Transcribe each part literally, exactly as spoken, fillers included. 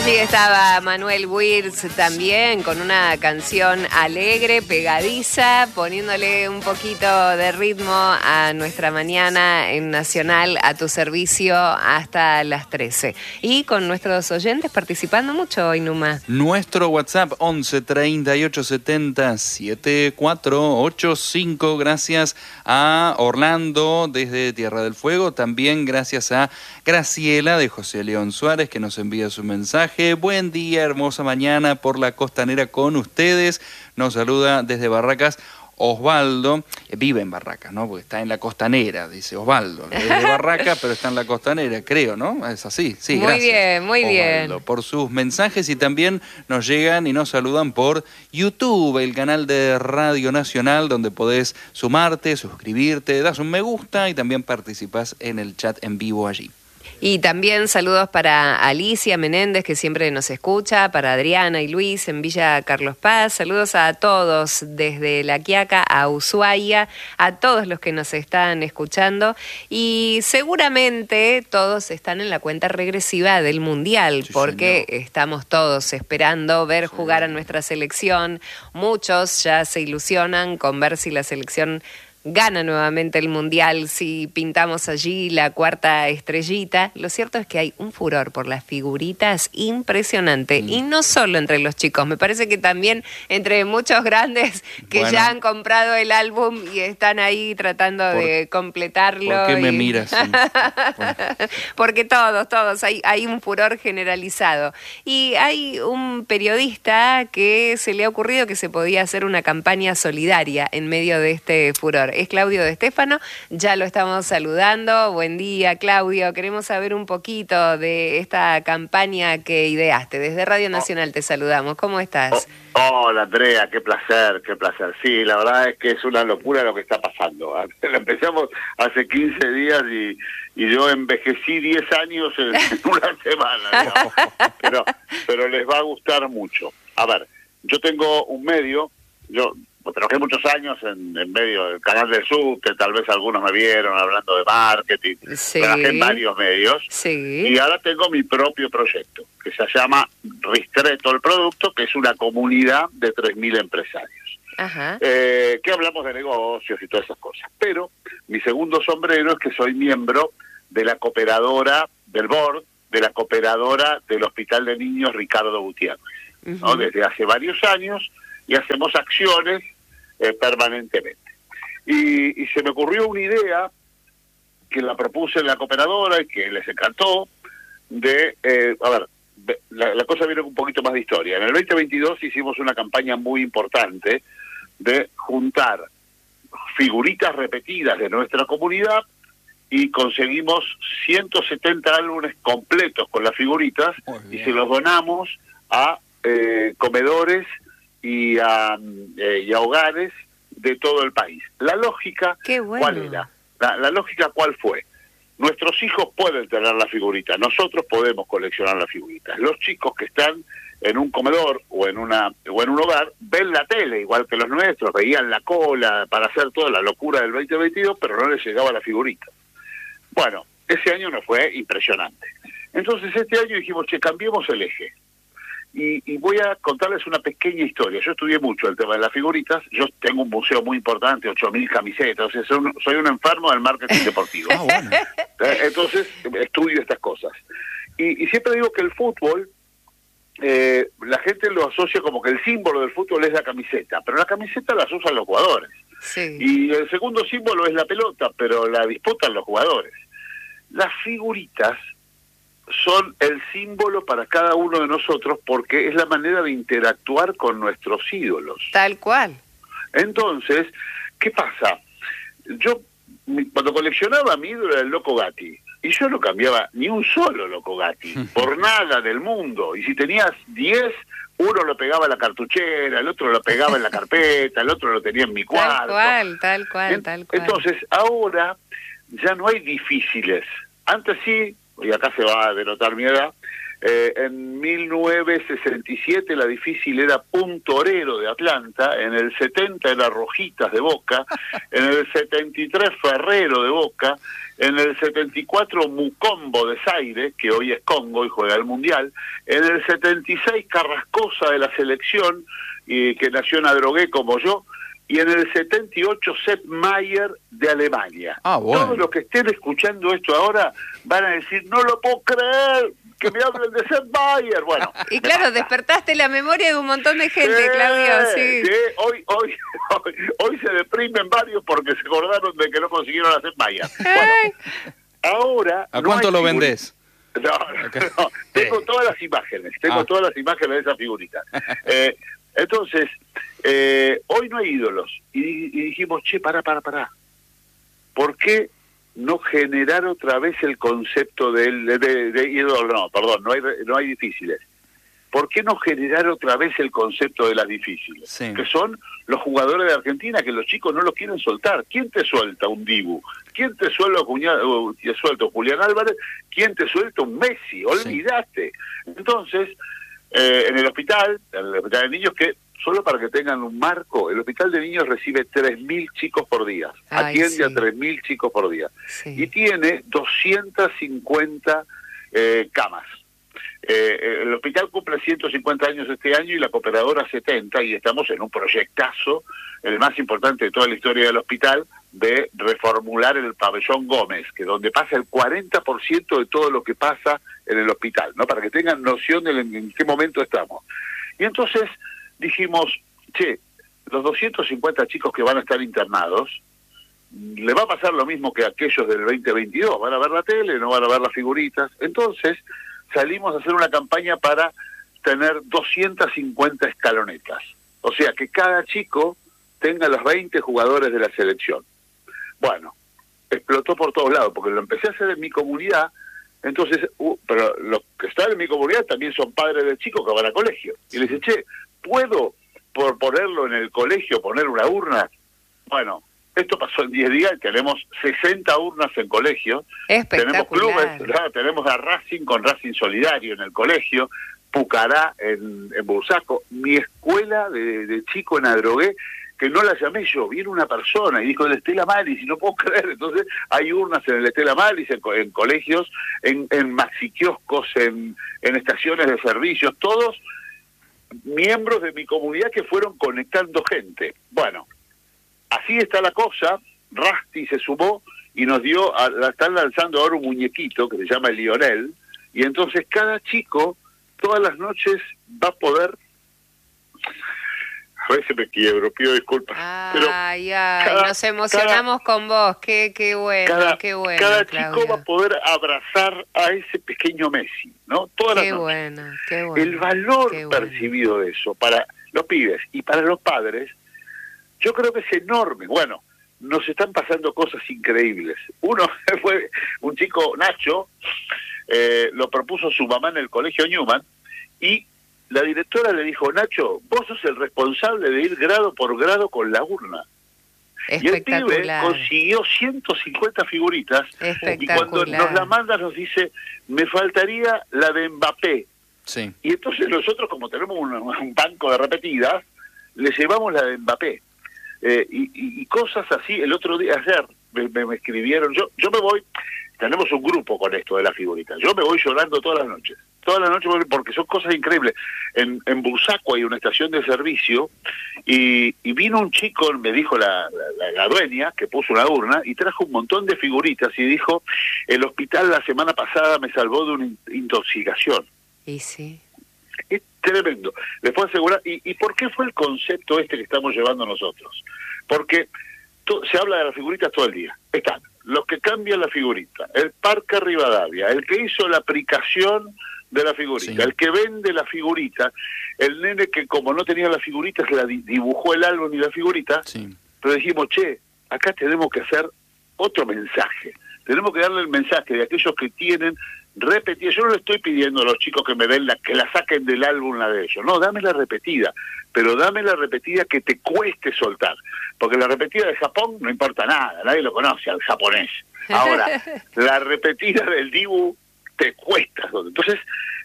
Allí estaba Manuel Wirtz también con una canción alegre, pegadiza, poniéndole un poquito de ritmo a nuestra mañana en Nacional, a tu servicio hasta las trece. Y con nuestros oyentes participando mucho hoy, Numa. Nuestro WhatsApp once treinta y ocho setenta setenta y cuatro ochenta y cinco. Gracias a Orlando desde Tierra del Fuego. También gracias a Graciela de José León Suárez, que nos envía su mensaje. Buen día, hermosa mañana por la costanera con ustedes. Nos saluda desde Barracas Osvaldo. Eh, vive en Barracas, ¿no? Porque está en la costanera, dice Osvaldo. Es de Barracas, pero está en la costanera, creo, ¿no? Es así. Sí, muy gracias, bien, muy Osvaldo, bien. por sus mensajes, y también nos llegan y nos saludan por YouTube, el canal de Radio Nacional, donde podés sumarte, suscribirte, das un me gusta y también participás en el chat en vivo allí. Y también saludos para Alicia Menéndez, que siempre nos escucha, para Adriana y Luis en Villa Carlos Paz. Saludos a todos desde La Quiaca a Ushuaia, a todos los que nos están escuchando. Y seguramente todos están en la cuenta regresiva del Mundial, sí, porque señor. Estamos todos esperando ver sí. jugar a nuestra selección. Muchos ya se ilusionan con ver si la selección gana nuevamente el Mundial, si pintamos allí la cuarta estrellita. Lo cierto es que hay un furor por las figuritas impresionante, mm. y no solo entre los chicos, me parece que también entre muchos grandes que bueno. ya han comprado el álbum y están ahí tratando por, de completarlo. ¿Por qué y... me miras? bueno. Porque todos, todos, hay, hay un furor generalizado. Y hay un periodista que se le ha ocurrido que se podía hacer una campaña solidaria en medio de este furor. Es Claudio de Stefano, ya lo estamos saludando. Buen día, Claudio. Queremos saber un poquito de esta campaña que ideaste. Desde Radio Nacional te saludamos. ¿Cómo estás? Oh, hola, Andrea, qué placer, qué placer. Sí, la verdad es que es una locura lo que está pasando. Lo empezamos hace quince días y, y yo envejecí diez años en una semana, digamos. Pero, pero les va a gustar mucho. A ver, yo tengo un medio, yo... trabajé muchos años en, en medio del canal del Subte, tal vez algunos me vieron hablando de marketing, sí. trabajé en varios medios, sí. y ahora tengo mi propio proyecto, que se llama Ristretto el Producto, que es una comunidad de tres mil empresarios. Ajá. Eh, que hablamos de negocios y todas esas cosas. Pero mi segundo sombrero es que soy miembro de la cooperadora, del board, de la cooperadora del Hospital de Niños Ricardo Gutiérrez, uh-huh. ¿no? Desde hace varios años, y hacemos acciones Eh, permanentemente. Y, y se me ocurrió una idea que la propuse en la cooperadora y que les encantó, de, eh, a ver, la, la cosa viene con un poquito más de historia. En el veinte veintidós hicimos una campaña muy importante de juntar figuritas repetidas de nuestra comunidad y conseguimos ciento setenta álbumes completos con las figuritas y se los donamos a eh, comedores y a, eh, y a hogares de todo el país. La lógica, Qué bueno. ¿cuál era? La, la lógica, ¿cuál fue? Nuestros hijos pueden tener la figurita, nosotros podemos coleccionar las figuritas. Los chicos que están en un comedor o en una o en un hogar ven la tele, igual que los nuestros, veían la cola para hacer toda la locura del veinte veintidós, pero no les llegaba la figurita. Bueno, ese año nos fue impresionante. Entonces este año dijimos, che, cambiemos el eje. Y, y voy a contarles una pequeña historia. Yo estudié mucho el tema de las figuritas. Yo tengo un museo muy importante, ocho mil camisetas. O sea, soy, un, soy un enfermo del marketing deportivo. Ah, bueno. Entonces, estudio estas cosas. Y, y siempre digo que el fútbol, eh, la gente lo asocia como que el símbolo del fútbol es la camiseta. Pero la camiseta las usan los jugadores. Sí. Y el segundo símbolo es la pelota, pero la disputan los jugadores. Las figuritas son el símbolo para cada uno de nosotros porque es la manera de interactuar con nuestros ídolos. Tal cual. Entonces, ¿qué pasa? Yo, cuando coleccionaba, mi ídolo era el Loco Gatti, y yo no cambiaba ni un solo Loco Gatti, por nada del mundo. Y si tenías diez, uno lo pegaba en la cartuchera, el otro lo pegaba en la carpeta, el otro lo tenía en mi cuarto. Tal cual, tal cual, en, tal cual. Entonces, ahora ya no hay difíciles. Antes sí, y acá se va a denotar mi edad, Eh, en mil novecientos sesenta y siete la difícil era Puntorero de Atlanta, en el setenta era Rojitas de Boca, en el setenta y tres Ferrero de Boca, en el setenta y cuatro Mucombo de Zaire, que hoy es Congo y juega el Mundial, en el setenta y seis Carrascosa de la selección, y que nació en Adrogué como yo, y en el setenta y ocho Sepp Maier de Alemania. Ah, bueno. Todos los que estén escuchando esto ahora van a decir, no lo puedo creer, que me hablen de Sepp Maier. Bueno. Y claro, despertaste la memoria de un montón de gente, Sí, Claudio, sí. sí. Hoy, hoy, hoy, hoy se deprimen varios porque se acordaron de que no consiguieron a Sepp Maier. Bueno, ahora... ¿A no cuánto hay lo figuritas. vendés? No, no, Okay. no, tengo todas las imágenes, tengo Ah. todas las imágenes de esa figurita. Eh, entonces, eh, hoy no hay ídolos. Y, y dijimos, che, pará, pará, pará. ¿Por qué no generar otra vez el concepto del, de, de, de ídolo? No, perdón, no hay, no hay difíciles. ¿Por qué no generar otra vez el concepto de las difíciles? Sí. Que son los jugadores de Argentina, que los chicos no los quieren soltar. ¿Quién te suelta un Dibu? ¿Quién te suelta, uh, te suelta un Julián Álvarez? ¿Quién te suelta un Messi? Olvídate. Entonces, eh, en el hospital, en el hospital de niños, que solo para que tengan un marco, el hospital de niños recibe tres mil chicos por día. Ay, Atiende sí. a tres mil chicos por día. Sí. Y tiene doscientas cincuenta eh, camas. Eh, el hospital cumple ciento cincuenta años este año y la cooperadora setenta, y estamos en un proyectazo, el más importante de toda la historia del hospital, de reformular el pabellón Gómez, que donde pasa el cuarenta por ciento de todo lo que pasa en el hospital, ¿no? Para que tengan noción de en, en qué momento estamos. Y entonces dijimos, che, los doscientos cincuenta chicos que van a estar internados, le va a pasar lo mismo que a aquellos del veinte veintidós, van a ver la tele, no van a ver las figuritas. Entonces salimos a hacer una campaña para tener doscientas cincuenta escalonetas. O sea, que cada chico tenga los veinte jugadores de la selección. Bueno, explotó por todos lados, porque lo empecé a hacer en mi comunidad, entonces, uh, pero los que están en mi comunidad también son padres de chicos que van a colegio. Y les dije, che, ¿puedo por ponerlo en el colegio, poner una urna? Bueno, esto pasó en diez días y tenemos sesenta urnas en colegio. Tenemos clubes, ¿verdad? Tenemos a Racing con Racing Solidario en el colegio, Pucará en, en Bursaco, mi escuela de, de chico en Adrogué, que no la llamé yo, viene una persona y dijo el Estela Maris, y no puedo creer. Entonces hay urnas en el Estela Maris, en, en colegios, en, en maxiquioscos, en, en estaciones de servicios, todos miembros de mi comunidad que fueron conectando gente. Bueno, así está la cosa. Rasti se sumó y nos dio, a, la están lanzando ahora un muñequito que se llama el Lionel, y entonces cada chico todas las noches va a poder... A veces me quiebro, pido disculpas. Pero Ay, ay, cada, nos emocionamos cada, con vos, qué, qué bueno, cada, qué bueno. Cada Claudio. chico va a poder abrazar a ese pequeño Messi, ¿no? Todas qué las noches. Bueno, qué bueno. El valor qué bueno. percibido de eso para los pibes y para los padres, yo creo que es enorme. Bueno, nos están pasando cosas increíbles. Uno fue un chico, Nacho, eh, lo propuso su mamá en el colegio Newman, y la directora le dijo, Nacho, vos sos el responsable de ir grado por grado con la urna. Y el pibe consiguió ciento cincuenta figuritas, y cuando nos la manda nos dice, me faltaría la de Mbappé. Sí. Y entonces nosotros, como tenemos un, un banco de repetidas, le llevamos la de Mbappé. Eh, y, y, y cosas así. El otro día, ayer, me, me, me escribieron, yo yo me voy, tenemos un grupo con esto de las figuritas, yo me voy llorando todas las noches. Todas las noches, porque son cosas increíbles. En, en Bursaco hay una estación de servicio y, y vino un chico, me dijo la, la, la dueña, que puso una urna y trajo un montón de figuritas y dijo, el hospital la semana pasada me salvó de una intoxicación. Y sí. Es tremendo. Les puedo asegurar. ¿Y, ¿Y por qué fue el concepto este que estamos llevando nosotros? Porque to, se habla de las figuritas todo el día. Están los que cambian la figurita, el Parque Rivadavia, el que hizo la aplicación de la figurita, sí. El que vende la figurita, el nene que como no tenía la figurita se la dibujó el álbum y la figurita, sí. Pero dijimos, che, acá tenemos que hacer otro mensaje, tenemos que darle el mensaje de aquellos que tienen repetida. Yo no le estoy pidiendo a los chicos que me den la, que la saquen del álbum la de ellos, no, dame la repetida, pero dame la repetida que te cueste soltar, porque la repetida de Japón no importa nada, nadie lo conoce al japonés. Ahora, la repetida del Dibu te cuesta. Entonces,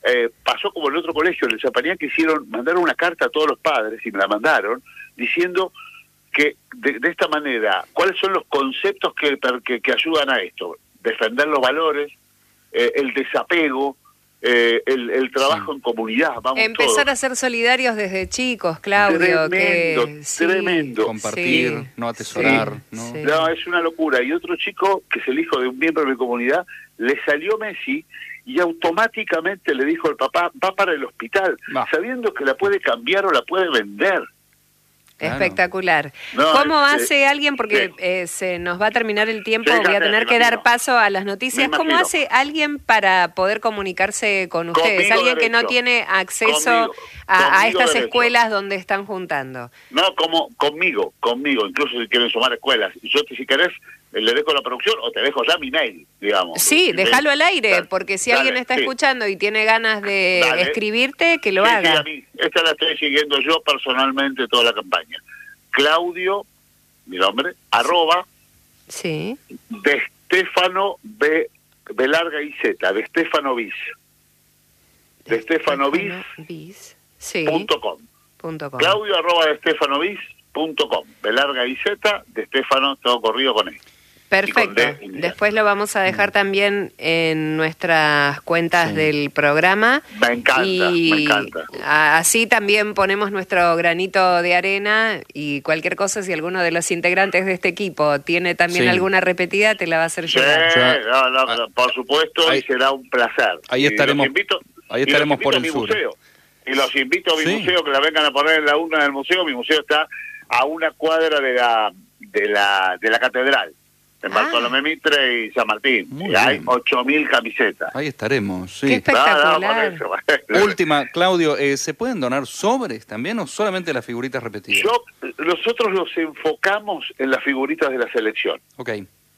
eh, pasó como en el otro colegio, en el Zapañá, que hicieron, mandaron una carta a todos los padres, y me la mandaron, diciendo que de, de esta manera, ¿cuáles son los conceptos que, que, que ayudan a esto? Defender los valores, eh, el desapego, eh, el, el trabajo sí. en comunidad. Vamos Empezar todos. a ser solidarios desde chicos, Claudio. Tremendo, que, sí, tremendo. Compartir, sí, no atesorar. Sí, ¿no? Sí. no, es una locura. Y otro chico, que es el hijo de un miembro de mi comunidad, le salió Messi y automáticamente le dijo al papá, va para el hospital, va. sabiendo que la puede cambiar o la puede vender. Claro. Espectacular. No, ¿Cómo es, hace es, alguien, porque sí. eh, se nos va a terminar el tiempo, sí, voy a tener que dar paso a las noticias, ¿cómo hace alguien para poder comunicarse con ustedes? Conmigo alguien derecho. que no tiene acceso conmigo, a, conmigo a estas derecho. escuelas donde están juntando. No, como conmigo, conmigo, incluso si quieren sumar escuelas. Yo, si querés, le dejo la producción o te dejo ya mi mail, digamos. Sí, déjalo al aire, dale, porque si dale, alguien está sí. escuchando y tiene ganas de dale. escribirte, que lo sí, haga. Sí, a mí. Esta la estoy siguiendo yo personalmente toda la campaña. Claudio, mi nombre, arroba, sí. de Stefano B, B larga y Z, de Stefano Bis. De Stefano Bis. Sí. Punto com. Punto com. Claudio arroba de Stefano Bis punto com. B larga y Z, de Stefano, todo corrido con él. Perfecto. Después lo vamos a dejar también en nuestras cuentas sí. del programa. Me encanta, y me encanta. Así también ponemos nuestro granito de arena y cualquier cosa, si alguno de los integrantes de este equipo tiene también sí. alguna repetida, te la va a hacer llegar. Sí, no, no, no, por supuesto, ahí, y será un placer. Ahí estaremos, invito, ahí estaremos por el mi sur. Museo. Y los invito a mi sí. museo, que la vengan a poner en la urna del museo. Mi museo está a una cuadra de la de la de la catedral. En ah. Bartolomé Mitre y San Martín. Muy y hay ocho mil camisetas. Ahí estaremos, sí. Qué espectacular. No, no, Última, Claudio, eh, ¿se pueden donar sobres también o solamente las figuritas repetidas? Yo, nosotros los enfocamos en las figuritas de la selección. Ok.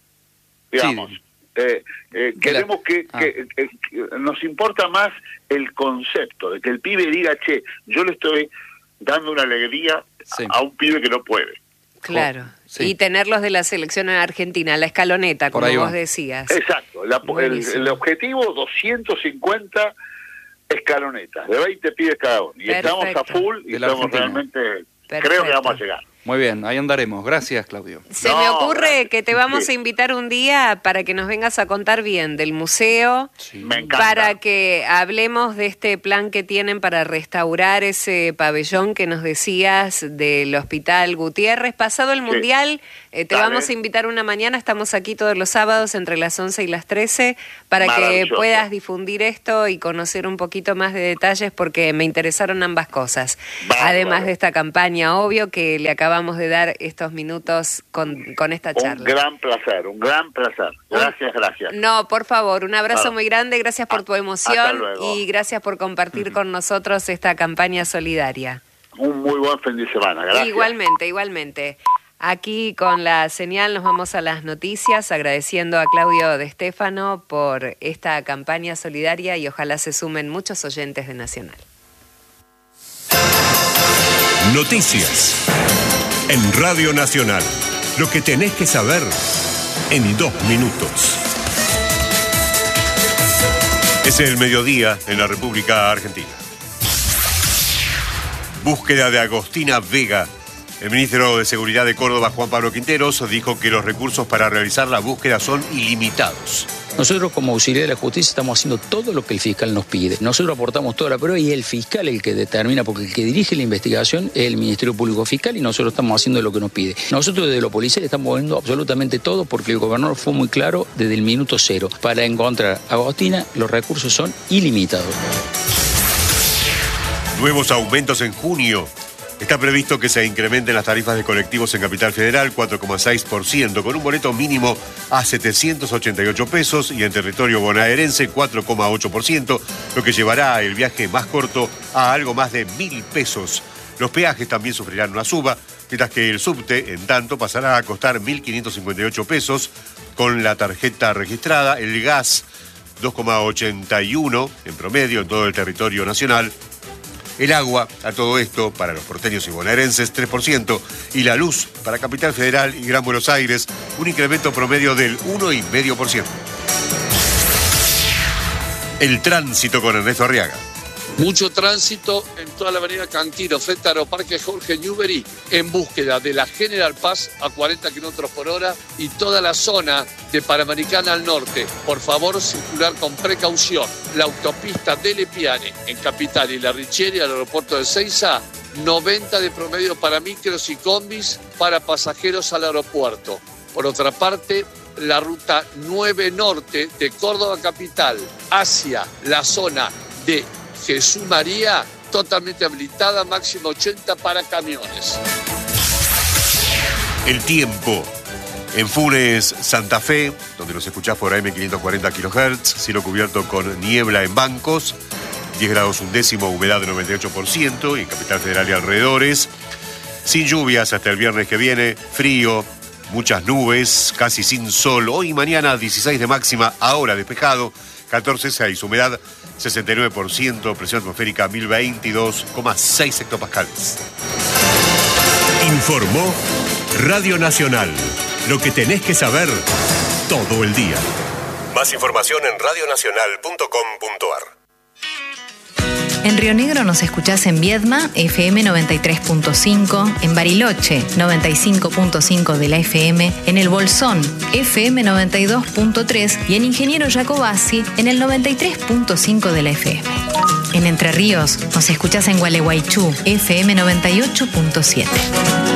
Digamos, sí. eh, eh, queremos la... que, ah. que, que, que nos importa más el concepto, de que el pibe diga, che, yo le estoy dando una alegría sí. a un pibe que no puede. Claro, sí. y tenerlos de la selección en Argentina, la escaloneta, como vos decías. Exacto, la, el, el objetivo, doscientos cincuenta escalonetas, de veinte pibes cada uno. Y Perfecto. estamos a full y estamos Argentina. realmente, Perfecto. creo que vamos a llegar. Muy bien, ahí andaremos. Gracias, Claudio. Se no, me ocurre que te vamos sí. a invitar un día para que nos vengas a contar bien del museo, sí. me encanta. para que hablemos de este plan que tienen para restaurar ese pabellón que nos decías del Hospital Gutiérrez. Pasado el sí. Mundial, eh, te Dale. vamos a invitar una mañana, estamos aquí todos los sábados entre las once y las trece, para que puedas difundir esto y conocer un poquito más de detalles, porque me interesaron ambas cosas. Vale, Además vale. de esta campaña, obvio, que le acabamos de dar estos minutos con, con esta charla. Un gran placer, un gran placer. Gracias, gracias. No, por favor, un abrazo claro. muy grande, gracias por tu emoción y gracias por compartir uh-huh. con nosotros esta campaña solidaria. Un muy buen fin de semana, gracias. Igualmente, igualmente. Aquí con la señal nos vamos a las noticias, agradeciendo a Claudio de Stefano por esta campaña solidaria y ojalá se sumen muchos oyentes de Nacional. Noticias en Radio Nacional. Lo que tenés que saber en dos minutos. Es el mediodía en la República Argentina. Búsqueda de Agostina Vega. El ministro de Seguridad de Córdoba, Juan Pablo Quinteros, dijo que los recursos para realizar la búsqueda son ilimitados. Nosotros como auxiliar de la justicia estamos haciendo todo lo que el fiscal nos pide. Nosotros aportamos toda la prueba y es el fiscal el que determina, porque el que dirige la investigación es el Ministerio Público Fiscal y nosotros estamos haciendo lo que nos pide. Nosotros desde lo policial estamos viendo absolutamente todo porque el gobernador fue muy claro desde el minuto cero. Para encontrar a Agostina los recursos son ilimitados. Nuevos aumentos en junio. Está previsto que se incrementen las tarifas de colectivos en Capital Federal cuatro coma seis por ciento, con un boleto mínimo a setecientos ochenta y ocho pesos y en territorio bonaerense cuatro coma ocho por ciento, lo que llevará el viaje más corto a algo más de mil pesos. Los peajes también sufrirán una suba, mientras que el subte, en tanto, pasará a costar mil quinientos cincuenta y ocho pesos con la tarjeta registrada, el gas dos coma ochenta y uno en promedio en todo el territorio nacional. El agua, a todo esto, para los porteños y bonaerenses, tres por ciento. Y la luz, para Capital Federal y Gran Buenos Aires, un incremento promedio del uno coma cinco por ciento. El tránsito con Ernesto Arriaga. Mucho tránsito en toda la avenida Cantino, frente a Aeroparque Jorge Newbery, en búsqueda de la General Paz a cuarenta kilómetros por hora y toda la zona de Panamericana al norte. Por favor, circular con precaución. La autopista de Lepiane, en Capital, y la Richieri al aeropuerto de Seiza, noventa de promedio para micros y combis para pasajeros al aeropuerto. Por otra parte, la ruta nueve Norte de Córdoba Capital hacia la zona de Jesús María, totalmente habilitada, máximo ochenta para camiones. El tiempo. En Funes, Santa Fe, donde nos escuchás por A M quinientos cuarenta kilohertz, cielo cubierto con niebla en bancos, diez grados un décimo, humedad de noventa y ocho por ciento, y en Capital Federal y alrededores. Sin lluvias hasta el viernes que viene, frío, muchas nubes, casi sin sol. Hoy y mañana dieciséis de máxima, ahora despejado, catorce punto seis, humedad sesenta y nueve por ciento, presión atmosférica mil veintidós coma seis hectopascales. Informó Radio Nacional. Lo que tenés que saber todo el día. Más información en radionacional punto com punto ar. En Río Negro nos escuchás en Viedma, F M noventa y tres punto cinco, en Bariloche, noventa y cinco punto cinco de la F M, en El Bolsón, F M noventa y dos punto tres y en Ingeniero Jacobasi, en el noventa y tres punto cinco de la F M. En Entre Ríos nos escuchás en Gualeguaychú, F M noventa y ocho punto siete.